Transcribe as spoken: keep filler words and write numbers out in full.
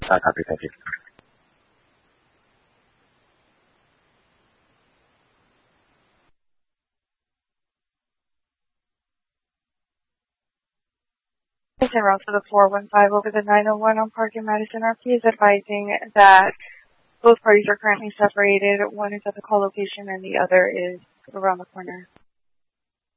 Uh, copy, thank you. En route to the four one five over the nine oh one on Park and Madison. R P is advising that both parties are currently separated. One is at the call location and the other is around the corner.